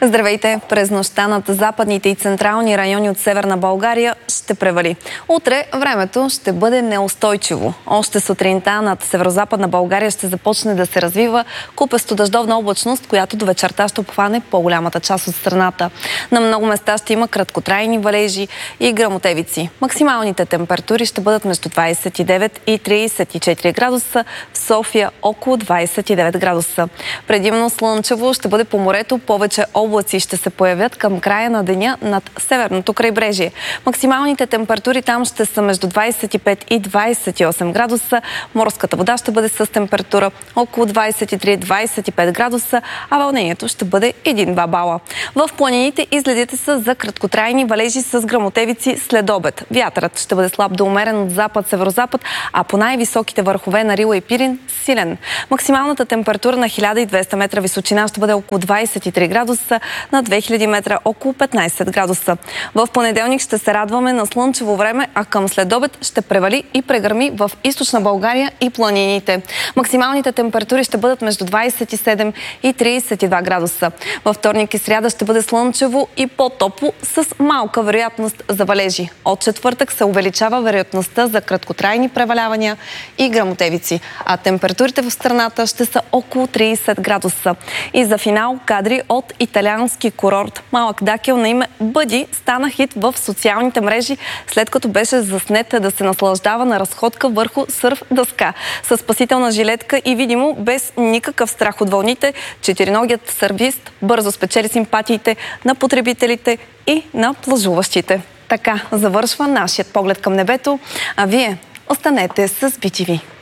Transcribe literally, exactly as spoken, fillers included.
Здравейте! През нощта над западните и централни райони от Северна България ще превали. Утре времето ще бъде неустойчиво. Още сутринта над северозападна България ще започне да се развива купесто дъждовна облачност, която до вечерта ще обхване по-голямата част от страната. На много места ще има краткотрайни валежи и гръмотевици. Максималните температури ще бъдат между двадесет и девет и тридесет и четири градуса, в София около двадесет и девет градуса. Предимно слънчево ще бъде по морето, повече облаци ще се появят към края на деня над северното крайбрежие. Максималните температури там ще са между двадесет и пет и двадесет и осем градуса. Морската вода ще бъде с температура около двадесет и три до двадесет и пет градуса, а вълнението ще бъде един-два бала. В планините изгледите са за краткотрайни валежи с гръмотевици след обед. Вятърът ще бъде слаб до умерен от запад-северозапад, а по най-високите върхове на Рила и Пирин силен. Максималната температура на хиляда и двеста метра височина ще бъде около двадесет и три градуса, на две хиляди метра около петнадесет градуса. В понеделник ще се радваме на слънчево време, а към следобед ще превали и прегърми в източна България и планините. Максималните температури ще бъдат между двадесет и седем и тридесет и два градуса. Във вторник и сряда ще бъде слънчево и по-топло с малка вероятност за валежи. От четвъртък се увеличава вероятността за краткотрайни превалявания и гръмотевици, а температурите в страната ще са около тридесет градуса. И за финал кадри от италиански курорт. Малък дакел на име Бъди стана хит в социалните мрежи, след като беше заснет да се наслаждава на разходка върху сърф дъска. С спасителна жилетка и видимо без никакъв страх от вълните, четириногият сърфист бързо спечели симпатиите на потребителите и на плажуващите. Така завършва нашият поглед към небето, а вие останете с Би Ти Ви.